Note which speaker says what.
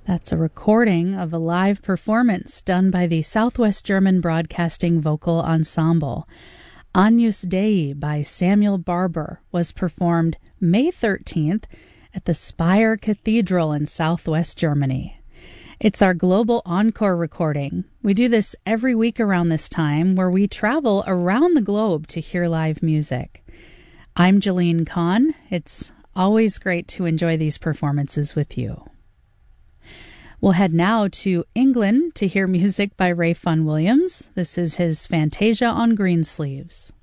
Speaker 1: That's a recording of a live performance done by the Southwest German Broadcasting Vocal Ensemble. Agnus Dei by Samuel Barber was performed May 13th at the Speyer Cathedral in Southwest Germany. It's our global encore recording. We do this every week around this time, where we travel around the globe to hear live music. I'm Jeline Kahn. It's always great to enjoy these performances with you. We'll head now to England to hear music by Ray Fun Williams. This is his Fantasia on Greensleeves.